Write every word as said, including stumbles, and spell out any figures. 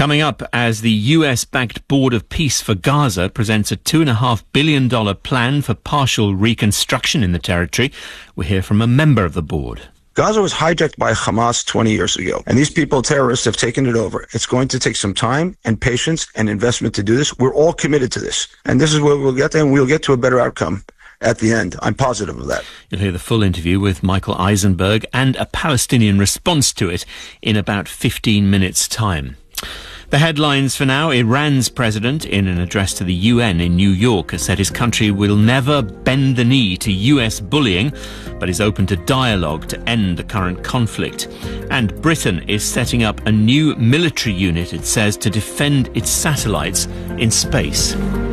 Coming up, as the U S-backed Board of Peace for Gaza presents a two point five billion dollars plan for partial reconstruction in the territory, we hear from a member of the board. Gaza was hijacked by Hamas twenty years ago, and these people, terrorists, have taken it over. It's going to take some time and patience and investment to do this. We're all committed to this, and this is where we'll get there, and we'll get to a better outcome at the end. I'm positive of that. You'll hear the full interview with Michael Eisenberg and a Palestinian response to it in about fifteen minutes' time. The headlines for now: Iran's president, in an address to the U N in New York, has said his country will never bend the knee to U S bullying, but is open to dialogue to end the current conflict. And Britain is setting up a new military unit, it says, to defend its satellites in space.